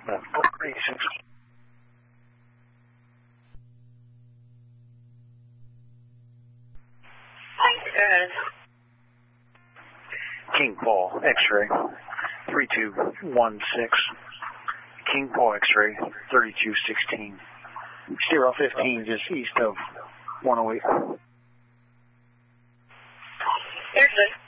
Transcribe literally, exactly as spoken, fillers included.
eighty-six. Good. King Paul, X-ray, three two one six. King Paul, X-ray, thirty-two sixteen. Zero fifteen, just east of one oh eight. You're good.